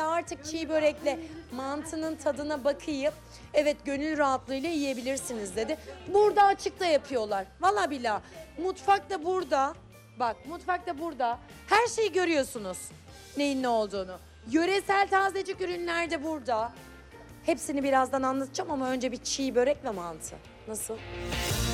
Dolayısıyla artık çiğ börekle mantının tadına bakayım. Evet, gönül rahatlığıyla yiyebilirsiniz dedi. Burada açıkta yapıyorlar. Vallahi billahi. Mutfak da burada. Bak, mutfak da burada. Her şeyi görüyorsunuz. Neyin ne olduğunu. Yöresel tazecik ürünler de burada. Hepsini birazdan anlatacağım ama önce bir çiğ börek ve mantı. Nasıl?